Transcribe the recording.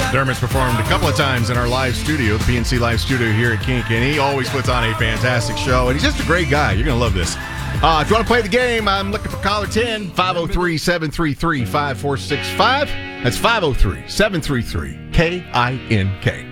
Dermot's performed a couple of times in our live studio, the PNC Live Studio here at Kink, and he always puts on a fantastic show, and he's just a great guy. You're going to love this. If you want to play the game, I'm looking for caller 10, 503-733-5465. That's 503-733-KINK.